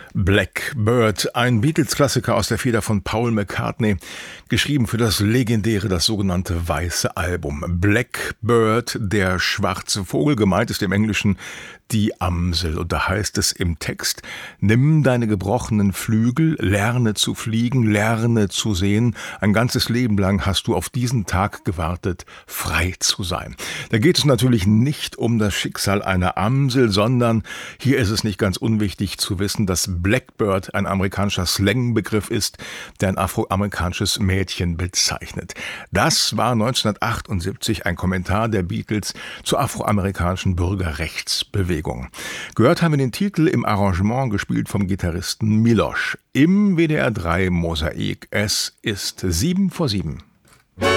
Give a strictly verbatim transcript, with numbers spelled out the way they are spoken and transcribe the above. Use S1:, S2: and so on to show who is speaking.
S1: Blackbird, ein Beatles-Klassiker aus der Feder von Paul McCartney, geschrieben für das legendäre, das sogenannte Weiße Album. Blackbird, der schwarze Vogel, gemeint ist im Englischen die Amsel. Und da heißt es im Text: Nimm deine gebrochenen Flügel, lerne zu fliegen, lerne zu sehen. Ein ganzes Leben lang hast du auf diesen Tag gewartet, frei zu sein. Da geht es natürlich nicht um das Schicksal einer Amsel, sondern hier ist es nicht ganz unwichtig zu wissen, dass Blackbird ein amerikanischer Slangbegriff ist, der ein afroamerikanisches Mädchen bezeichnet. Das war neunzehnhundertachtundsiebzig ein Kommentar der Beatles zur afroamerikanischen Bürgerrechtsbewegung. Gehört haben wir den Titel im Arrangement, gespielt vom Gitarristen Miloš. Im W D R drei Mosaik. Es ist sieben vor sieben.